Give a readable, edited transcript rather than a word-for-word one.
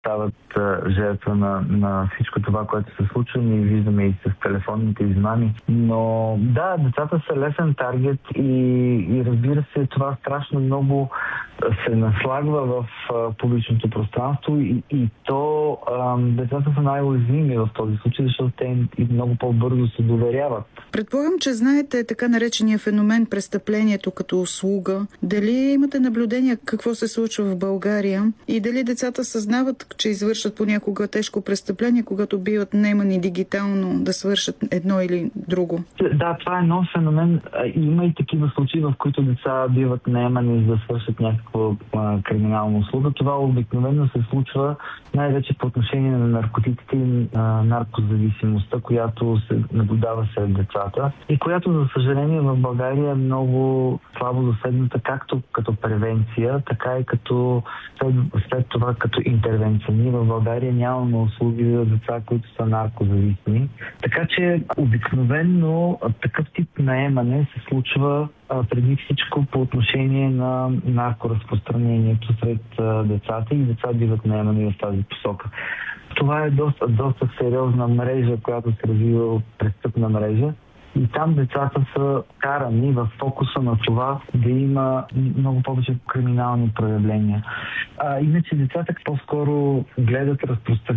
стават жертва на всичко това, което се случва. Ние виждаме и с телефонните измами. Но да, децата са лесен таргет и разбира се, това страшно много се наслагва в публичното пространство и то децата са най-уязвими в този случай, защото те и много по-бързо се доверяват. Предполагам, че знаете така наречения феномен престъплението като услуга. Дали имате наблюдение какво се случва в България и дали децата съзнават, че извършат понякога тежко престъпление, когато биват наемани дигитално да свършат едно или друго? Да, това е нов феномен. Има и такива случаи, в които деца биват наемани да свършат някаква криминална услуга. Това обикновено се случва най-вече по отношение на наркотиците и наркозависимостта, която се наблюдава сред децата и която, за съжаление, в България е много слабо засегната, както като превенция, така и като след това като интервенция. Ние в България нямаме услуги за деца, които са наркозависими. Така че обикновено такъв тип наемане се случва преди всичко по отношение на наркоразпространението сред децата и деца биват наемани в тази посока. Това е доста сериозна мрежа, която се развива от престъпна мрежа. И там децата са карани в фокуса на това да има много повече криминални проявления. Иначе децата по-скоро гледат разпространението